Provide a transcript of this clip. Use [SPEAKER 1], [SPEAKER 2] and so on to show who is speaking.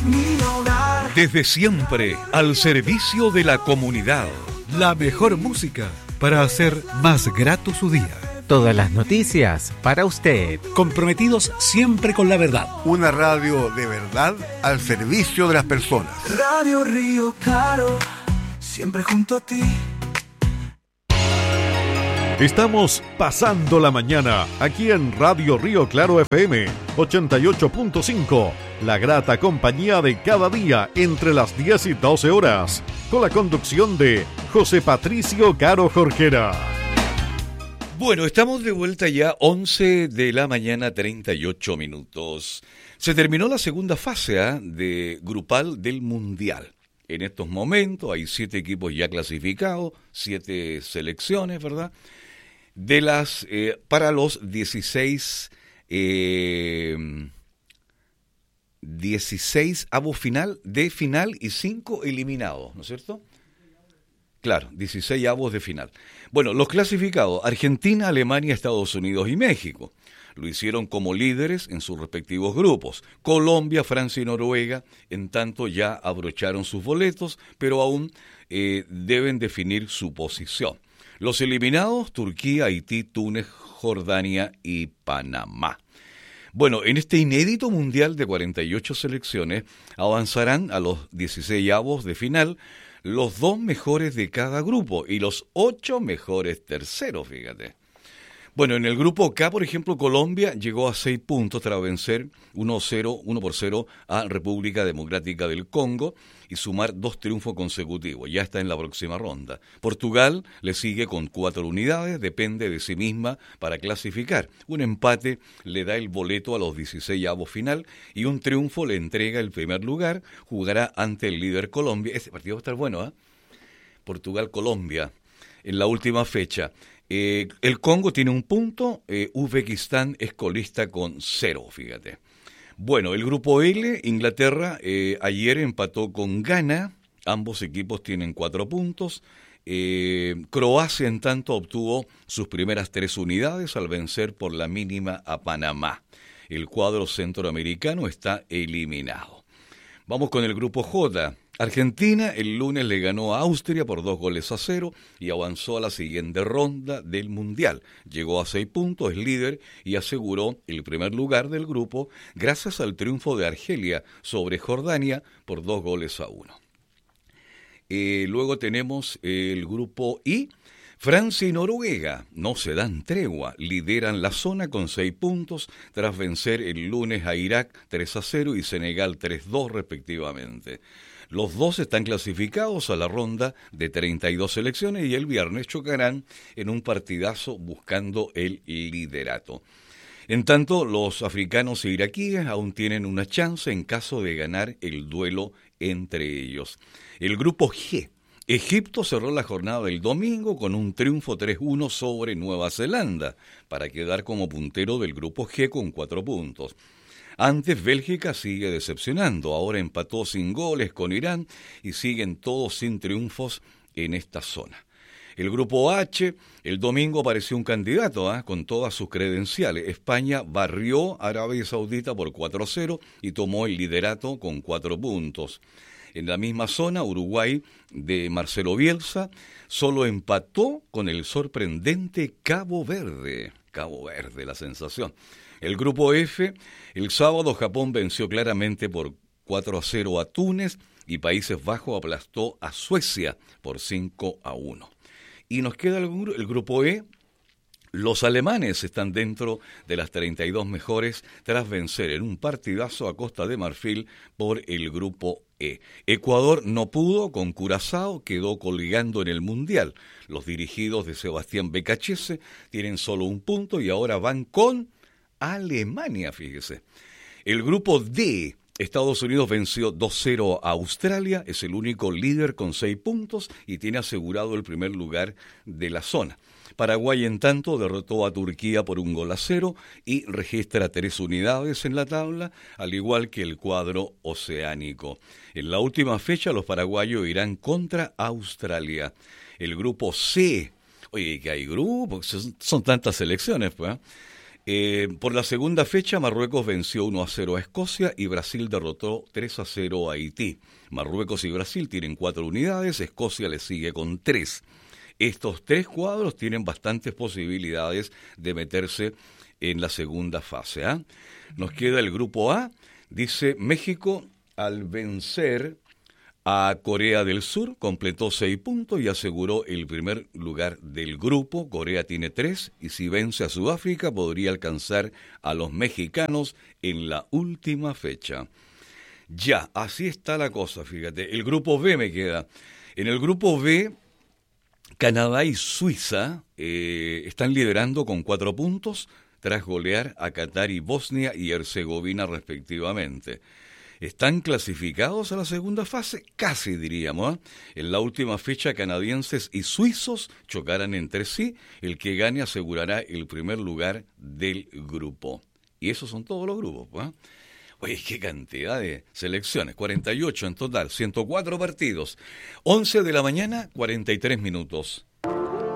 [SPEAKER 1] mi hogar.
[SPEAKER 2] Desde siempre, al servicio de la comunidad.
[SPEAKER 3] La mejor música para hacer más grato su día.
[SPEAKER 4] Todas las noticias para usted.
[SPEAKER 3] Comprometidos siempre con la verdad.
[SPEAKER 5] Una radio de verdad al servicio de las personas.
[SPEAKER 1] Radio Río Claro, siempre junto a ti.
[SPEAKER 6] Estamos pasando la mañana aquí en Radio Río Claro FM 88.5. La grata compañía de cada día entre las 10 y 12 horas. Con la conducción de José Patricio Caro Jorquera.
[SPEAKER 2] Bueno, estamos de vuelta ya, 11 de la mañana, 38 minutos. Se terminó la segunda fase de grupal del Mundial. En estos momentos hay 7 equipos ya clasificados, 7 selecciones, ¿verdad? De las para los 16 avos final y 5 eliminados, ¿no es cierto? Claro, 16 avos de final. Bueno, los clasificados: Argentina, Alemania, Estados Unidos y México. Lo hicieron como líderes en sus respectivos grupos. Colombia, Francia y Noruega, en tanto, ya abrocharon sus boletos, pero aún deben definir su posición. Los eliminados: Turquía, Haití, Túnez, Jordania y Panamá. Bueno, en este inédito mundial de 48 selecciones avanzarán a los 16avos de final los 2 mejores de cada grupo y los 8 mejores terceros, fíjate. Bueno, en el grupo K, por ejemplo, Colombia llegó a 6 puntos tras vencer 1-0 a República Democrática del Congo y sumar 2 triunfos consecutivos. Ya está en la próxima ronda. Portugal le sigue con 4 unidades, depende de sí misma para clasificar. Un empate le da el boleto a los 16avos final y un triunfo le entrega el primer lugar. Jugará ante el líder Colombia. Este partido va a estar bueno, ¿eh? Portugal-Colombia en la última fecha. El Congo tiene 1 punto, Uzbekistán es colista con 0, fíjate. Bueno, el grupo L, Inglaterra, ayer empató con Ghana, ambos equipos tienen 4 puntos. Croacia, en tanto, obtuvo sus primeras 3 unidades al vencer por la mínima a Panamá. El cuadro centroamericano está eliminado. Vamos con el grupo J. Argentina el lunes le ganó a Austria por 2-0 y avanzó a la siguiente ronda del Mundial. Llegó a 6 puntos, es líder y aseguró el primer lugar del grupo gracias al triunfo de Argelia sobre Jordania por 2-1. Luego tenemos el grupo I. Francia y Noruega no se dan tregua, lideran la zona con 6 puntos tras vencer el lunes a Irak 3-0 y Senegal 3-2 respectivamente. Los 2 están clasificados a la ronda de 32 selecciones y el viernes chocarán en un partidazo buscando el liderato. En tanto, los africanos e iraquíes aún tienen una chance en caso de ganar el duelo entre ellos. El grupo G. Egipto cerró la jornada del domingo con un triunfo 3-1 sobre Nueva Zelanda para quedar como puntero del grupo G con 4 puntos. Antes, Bélgica sigue decepcionando, ahora empató sin goles con Irán y siguen todos sin triunfos en esta zona. El grupo H, el domingo apareció un candidato con todas sus credenciales. España barrió a Arabia Saudita por 4-0 y tomó el liderato con 4 puntos. En la misma zona, Uruguay de Marcelo Bielsa solo empató con el sorprendente Cabo Verde. Cabo Verde, la sensación. El grupo F, el sábado Japón venció claramente por 4-0 a Túnez y Países Bajos aplastó a Suecia por 5-1. Y nos queda el grupo E. Los alemanes están dentro de las 32 mejores tras vencer en un partidazo a Costa de Marfil por el grupo E. Ecuador no pudo con Curazao, quedó colgando en el Mundial. Los dirigidos de Sebastián Becachese tienen solo 1 punto y ahora van con Alemania, fíjese. El grupo D. Estados Unidos venció 2-0 a Australia, es el único líder con 6 puntos y tiene asegurado el primer lugar de la zona. Paraguay, en tanto, derrotó a Turquía por 1-0 y registra 3 unidades en la tabla, al igual que el cuadro oceánico. En la última fecha, los paraguayos irán contra Australia. El grupo C, oye, que hay grupos, son tantas selecciones, pues. Por la segunda fecha, Marruecos venció 1-0 a Escocia y Brasil derrotó 3-0 a Haití. Marruecos y Brasil tienen 4 unidades, Escocia le sigue con 3. Estos 3 cuadros tienen bastantes posibilidades de meterse en la segunda fase. Nos queda el grupo A. Dice México, al vencer a Corea del Sur, completó 6 puntos y aseguró el primer lugar del grupo. Corea tiene 3 y si vence a Sudáfrica podría alcanzar a los mexicanos en la última fecha. Ya, así está la cosa, fíjate. El grupo B me queda. En el grupo B, Canadá y Suiza están liderando con 4 puntos tras golear a Qatar y Bosnia y Herzegovina respectivamente. ¿Están clasificados a la segunda fase? Casi diríamos. En la última fecha, canadienses y suizos chocarán entre sí. El que gane asegurará el primer lugar del grupo. Y esos son todos los grupos. Oye, qué cantidad de selecciones. 48 en total, 104 partidos. 11 de la mañana, 43 minutos.